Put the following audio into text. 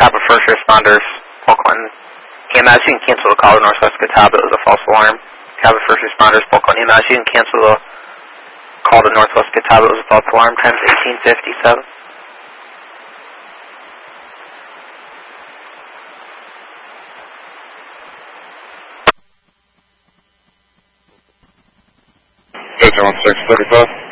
Catawba first responders, Paul Clinton. EMS, you can cancel the call to Northwest Catawba. It was a false alarm. Catawba first responders, Paul Clinton. EMS, you can cancel the call to Northwest Catawba. It was a false alarm. Time's 1857. Station 1635.